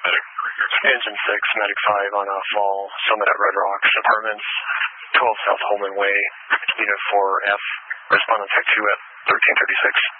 Medic, Engine 6, Medic 5 on Fall Summit at Red Rocks Apartments, 12 South Holman Way, Unit 4F, respondent Tech 2 at 1336.